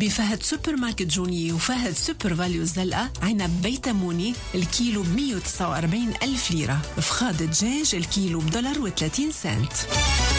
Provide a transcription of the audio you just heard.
بفهد سوبر ماركت جوني وفهد سوبر فاليو الزلقة عنب بيتموني الكيلو ب149 ألف ليرة. فخاد دجاج الكيلو $1.30.